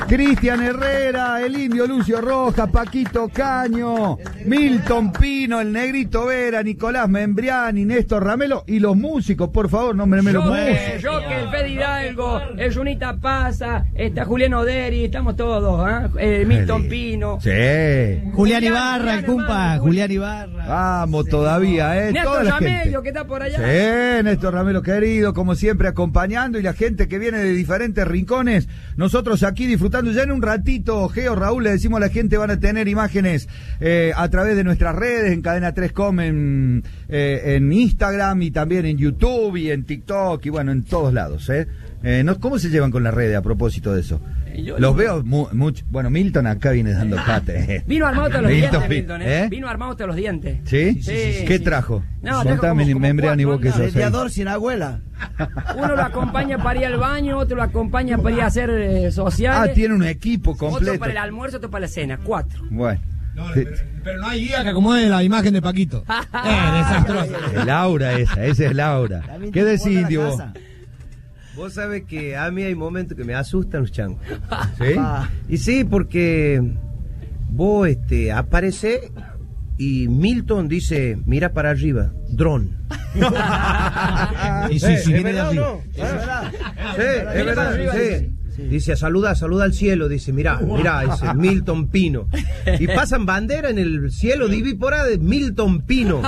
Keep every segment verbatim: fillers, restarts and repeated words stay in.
Cristian Herrera, el Indio Lucio Rojas, Paquito Caño, Milton Pino, el Negrito Vera, Nicolás Membriani, Néstor Ramelo y los músicos, por favor, nómbrenme los músicos. Yo que el Fede Hidalgo, el Junita Paza, está Julián Oderi, estamos todos, ¿eh? El Milton Pino. Sí. Julián Ibarra, el cumpa, Julián Ibarra. Vamos sí. todavía, ¿eh? Néstor Ramelo, que está por allá. Sí, Néstor Ramelo querido, como siempre acompañando, y la gente que viene de diferentes rincones, nosotros aquí disfrutando. Ya en un ratito, Geo, Raúl, le decimos a la gente, van a tener imágenes eh, a través de nuestras redes, en Cadena tres Com, en, eh, en Instagram y también en YouTube y en TikTok y bueno, en todos lados, ¿eh? eh no, ¿Cómo se llevan con las redes a propósito de eso? Yo, Los yo, veo mucho. Mu bueno, Milton acá viene dando cate. Vino armado todos los Milton, dientes, Milton, ¿eh? ¿eh? Vino armado todos los dientes. ¿Sí? sí, sí ¿Qué sí, trajo? No, Contame, Membriani, vos que sos. Mediador sin abuela. Uno lo acompaña para ir al baño, otro lo acompaña para ir a hacer eh, sociales. Ah, tiene un equipo completo. Otro para el almuerzo, otro para la cena. Cuatro. Bueno. No, pero, pero no hay guía que acomode la imagen de Paquito. eh, desastroso. Es Laura esa, esa es Laura. ¿Qué decís, Indio, vos? Vos sabés que a mí hay momentos que me asustan los changos. ¿Sí? Y sí, porque vos este, aparecés y Milton dice, mira para arriba, dron. Y sí, sí, ¿Es viene de verdad o arriba. no? ¿Es verdad? Sí, es verdad, sí. Dice, saluda, saluda al cielo, dice, mirá, mirá, dice Milton Pino. Y pasan bandera en el cielo, diví por ahí de Milton Pino.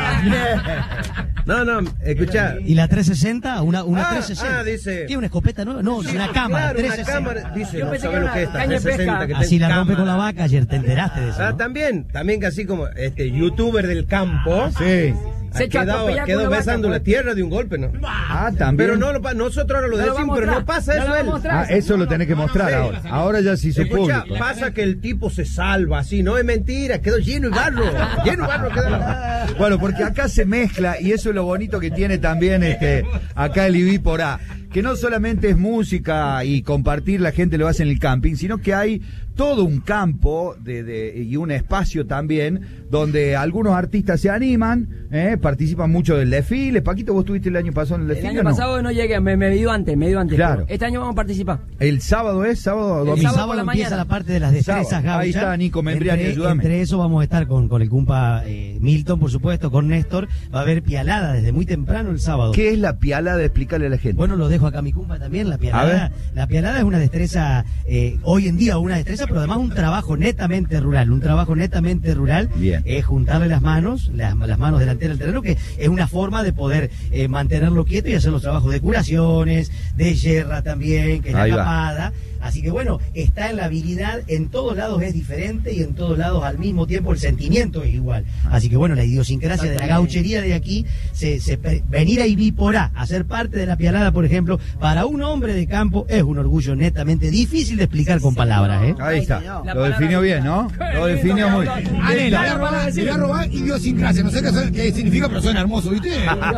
No, no, escuchá. ¿Y la trescientos sesenta? Una, una Ah, trescientos sesenta. ah, dice. ¿Qué, una escopeta nueva? No, Sí, una cámara, claro, una trescientos sesenta. cámara, dice, Yo no pensé sabe que lo era que es esta caña de trescientos sesenta, pesca. que Así la tenga rompe con la cámara. vaca ayer, te enteraste de eso. Ah, ¿no? también, también que así como este youtuber del campo. Sí. Se Ha quedado, chapó quedó con la besando vaca, la tierra de un golpe, ¿no? Ah, también. Pero no, lo pa- nosotros ahora lo No lo decimos, va a pero no mostrar, pasa no eso lo va a él. mostrar. Ah, eso lo tenés que mostrar sí. ahora. Ahora ya se hizo Escucha, público. pasa que el tipo se salva así, no es mentira, quedó lleno de barro, lleno de barro quedó. Bueno, porque acá se mezcla, y eso es lo bonito que tiene también este acá el I B I por A, que no solamente es música y compartir, la gente lo hace en el camping, sino que hay todo un campo de, de, y un espacio también donde algunos artistas se animan, ¿eh? Participan mucho del desfile. Paquito, ¿vos estuviste el año pasado en el desfile? El año o no? pasado no llegué, me, me dio antes, me dio antes. Claro. Este año vamos a participar. ¿El sábado es? ¿Sábado o El domingo? El sábado por la empieza mañana. la parte de las destrezas Sábado. gauchas. Ahí está Nico Membriani, entre, ayúdame. Entre eso vamos a estar con, con el cumpa eh, Milton, por supuesto, con Néstor. Va a haber pialada desde muy temprano el sábado. ¿Qué es la pialada? Explícale a la gente. Bueno, lo dejo acá a mi cumpa también. La A pialada, ver. la pialada es una destreza, eh, hoy en día una destreza, pero además un trabajo netamente rural. Un trabajo netamente rural Bien. es juntarle las manos, las, las manos delanteras del terreno, que es una forma de poder eh, mantenerlo quieto y hacer los trabajos de curaciones, de yerra también, que es la Ahí va. capada. Así que bueno, está en la habilidad, en todos lados es diferente y en todos lados al mismo tiempo el sentimiento es igual. Así que bueno, la idiosincrasia de la gauchería de aquí, se, se, venir a Ibiporá, a ser parte de la pialada, por ejemplo, para un hombre de campo es un orgullo netamente difícil de explicar con palabras, ¿eh? Ahí está. La Lo definió bien, ¿no? Lo definió muy bien. Ale, le voy a robar, le voy a robar idiosincrasia. No sé qué, son- qué significa, pero suena hermoso, ¿viste?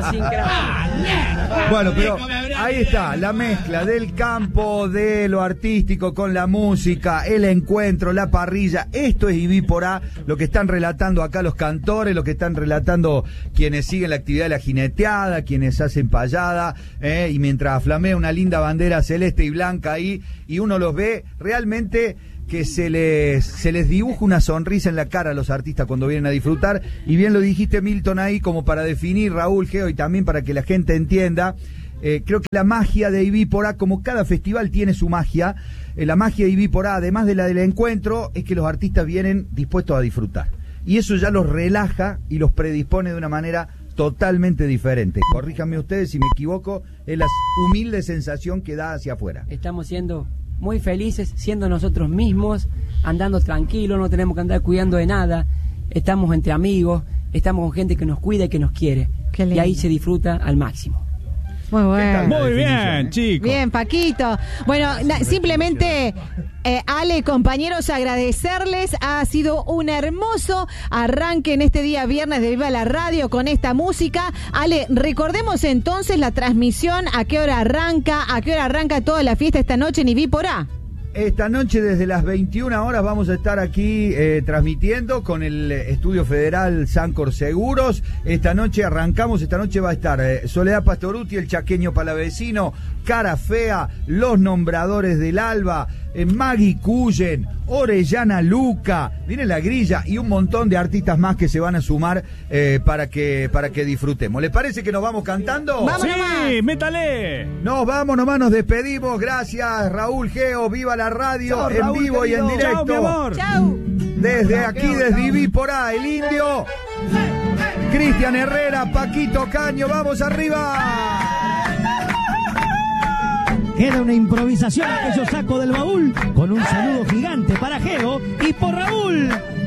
Bueno, pero ahí está, la mezcla del campo, de lo artístico con la música, el encuentro, la parrilla. Esto es I B I por A, lo que están relatando acá los cantores, lo que están relatando quienes siguen la actividad de la jineteada, quienes hacen payada, eh, y mientras flamea una linda bandera celeste y blanca ahí, y uno los ve realmente que se les se les dibuja una sonrisa en la cara a los artistas cuando vienen a disfrutar, y bien lo dijiste, Milton, ahí como para definir, Raúl, Geo, y también para que la gente entienda, eh, creo que la magia de I B I por A, como cada festival tiene su magia, eh, la magia de I B I por A, además de la del encuentro, es que los artistas vienen dispuestos a disfrutar, y eso ya los relaja y los predispone de una manera totalmente diferente. Corríjanme ustedes si me equivoco, es la humilde sensación que da hacia afuera. Estamos siendo muy felices, siendo nosotros mismos, andando tranquilos, no tenemos que andar cuidando de nada, estamos entre amigos, estamos con gente que nos cuida y que nos quiere. Qué lindo. Y ahí se disfruta al máximo. Muy bueno. Muy bien, chicos. Bien, Paquito. Bueno, na- simplemente, eh, Ale, compañeros, agradecerles. Ha sido un hermoso arranque en este día viernes de Viva la Radio con esta música. Ale, recordemos entonces la transmisión, a qué hora arranca, a qué hora arranca toda la fiesta esta noche en I B I por A. Esta noche desde las veintiuna horas vamos a estar aquí eh, transmitiendo con el Estudio Federal Sancor Seguros. Esta noche arrancamos, esta noche va a estar eh, Soledad Pastoruti, el chaqueño palavecino, Cara Fea, Los Nombradores del Alba, eh, Maggie Cullen, Orellana Luca, viene la grilla y un montón de artistas más que se van a sumar eh, para que para que disfrutemos. ¿Les parece que nos vamos cantando? ¡Vamos nomás! ¡Sí, métale! Nos vamos nomás, nos despedimos. Gracias, Raúl Geo, viva la radio, Chau, en Raúl, vivo y en querido. directo. Chau, mi amor. ¡Chau! Desde aquí, desde Ivípora, el Indio, Cristian Herrera, Paquito Caño, vamos arriba. Queda una improvisación que yo saco del baúl con un saludo gigante para Geo y por Raúl.